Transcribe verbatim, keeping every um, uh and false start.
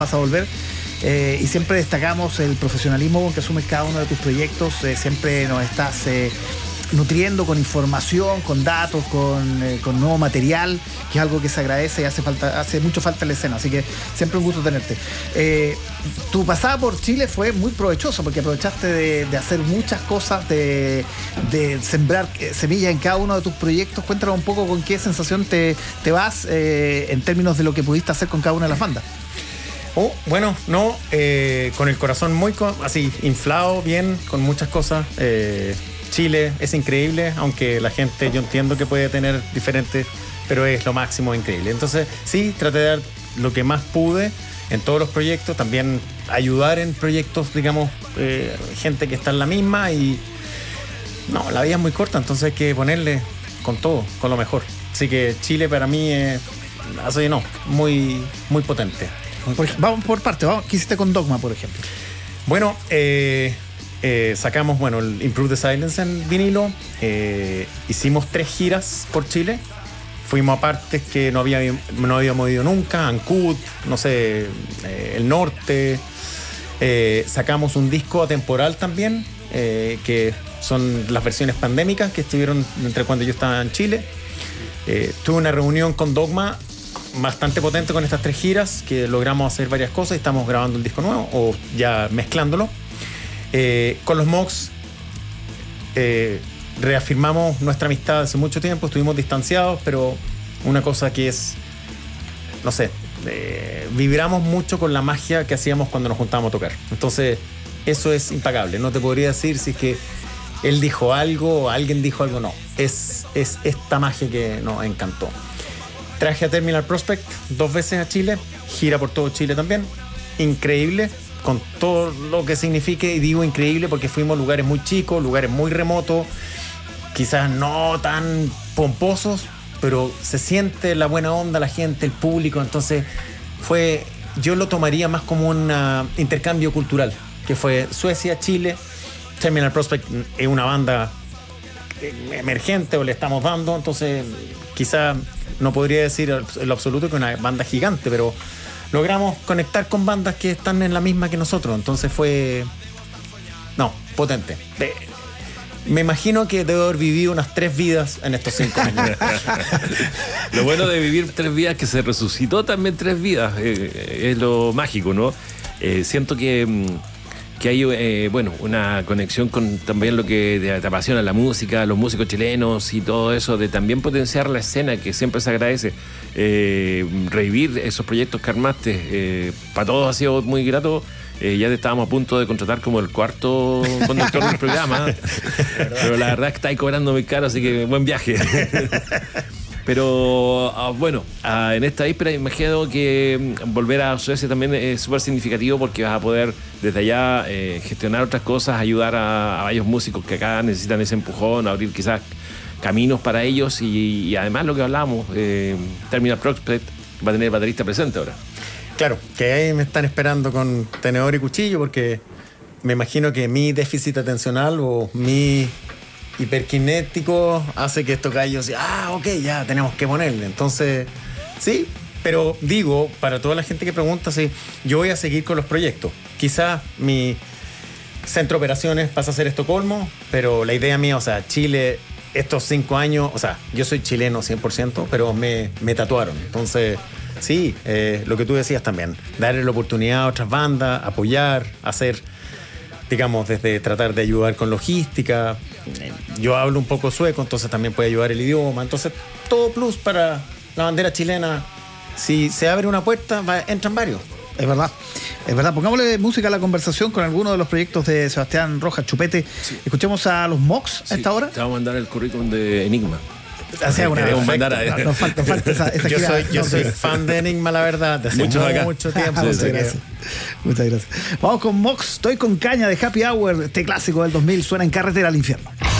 vas a volver. Eh, y siempre destacamos el profesionalismo con que asumes cada uno de tus proyectos. Eh, siempre nos estás eh, nutriendo con información, con datos, con, eh, con nuevo material, que es algo que se agradece y hace falta, hace mucho falta en la escena. Así que siempre un gusto tenerte. Eh, tu pasada por Chile fue muy provechosa porque aprovechaste de, de hacer muchas cosas, de, de sembrar semillas en cada uno de tus proyectos. Cuéntanos un poco con qué sensación te, te vas eh, en términos de lo que pudiste hacer con cada una de las bandas. Oh, bueno, no, eh, con el corazón muy co- así inflado, bien, con muchas cosas. Eh, Chile es increíble, aunque la gente, yo entiendo que puede tener diferentes, pero es lo máximo increíble. Entonces, sí, traté de dar lo que más pude en todos los proyectos, también ayudar en proyectos, digamos, eh, gente que está en la misma y no, la vida es muy corta, entonces hay que ponerle con todo, con lo mejor. Así que Chile para mí es, así no, muy, muy potente. Por, vamos por partes, vamos. ¿Qué hiciste con Dogma, por ejemplo? Bueno, eh, eh, sacamos bueno, el Improve the Silence en vinilo. Eh, hicimos tres giras por Chile. Fuimos a partes que no, había, no habíamos ido nunca. Ancud, no sé, eh, el norte. Eh, sacamos un disco atemporal también, eh, que son las versiones pandémicas que estuvieron entre cuando yo estaba en Chile. Eh, tuve una reunión con Dogma bastante potente con estas tres giras, que logramos hacer varias cosas y estamos grabando un disco nuevo o ya mezclándolo. Eh, con los Mox eh, reafirmamos nuestra amistad hace mucho tiempo, estuvimos distanciados, pero una cosa que es, no sé, eh, vibramos mucho con la magia que hacíamos cuando nos juntábamos a tocar. Entonces, eso es impagable. No te podría decir si es que él dijo algo o alguien dijo algo, no. Es, es esta magia que nos encantó. Traje a Terminal Prospect dos veces a Chile, gira por todo Chile también, increíble, con todo lo que signifique, y digo increíble porque fuimos a lugares muy chicos, lugares muy remotos, quizás no tan pomposos, pero se siente la buena onda, la gente, el público, entonces fue, yo lo tomaría más como un uh, intercambio cultural, que fue Suecia, Chile. Terminal Prospect es una banda emergente o le estamos dando, entonces quizás no podría decir en lo absoluto que una banda gigante, pero logramos conectar con bandas que están en la misma que nosotros, entonces fue no, potente. Me imagino que debo haber vivido unas tres vidas en estos cinco años. Lo bueno de vivir tres vidas es que se resucitó también tres vidas, eh, es lo mágico, ¿no? Eh, siento que que hay eh, bueno, una conexión con también lo que te, te apasiona, la música, los músicos chilenos y todo eso, de también potenciar la escena, que siempre se agradece. Eh, revivir esos proyectos que armaste, eh, para todos ha sido muy grato. Eh, ya te estábamos a punto de contratar como el cuarto conductor del programa, pero la verdad es que estáis cobrando muy caro, así que buen viaje. Pero uh, bueno, uh, en esta víspera imagino que um, volver a Suecia también es súper significativo porque vas a poder desde allá eh, gestionar otras cosas, ayudar a, a varios músicos que acá necesitan ese empujón, abrir quizás caminos para ellos y, y además lo que hablábamos, eh, Terminal Prospect va a tener baterista presente ahora. Claro, que ahí me están esperando con tenedor y cuchillo porque me imagino que mi déficit atencional o mi hiperkinético hace que estos gallos digan, ah, ok, ya tenemos que ponerle. Entonces, sí, pero digo, para toda la gente que pregunta, sí, yo voy a seguir con los proyectos. Quizás mi centro de operaciones pasa a ser Estocolmo, pero la idea mía, o sea, Chile, estos cinco años, o sea, yo soy chileno cien por ciento, pero me, me tatuaron. Entonces, sí, eh, lo que tú decías también, darle la oportunidad a otras bandas, apoyar, hacer, digamos, desde tratar de ayudar con logística. Yo hablo un poco sueco, entonces también puede ayudar el idioma. Entonces, todo plus para la bandera chilena. Si se abre una puerta, va, entran varios. Es verdad, es verdad. Pongámosle música a la conversación con algunos de los proyectos de Sebastián Rojas Chupete. Sí. Escuchemos a los Mox sí, a esta hora. Te vamos a mandar el currículum de Enigma. Hacia una queremos mandar a... no, no falta, falta esa, esa yo gira, soy, yo no, soy no. fan de Enigma, la verdad, de hace Muchos acá. mucho tiempo. Muchas sí, gracias. Que... Muchas gracias. Vamos con Mox, Estoy con caña de Happy Hour, este clásico del dos mil, suena en Carretera al Infierno.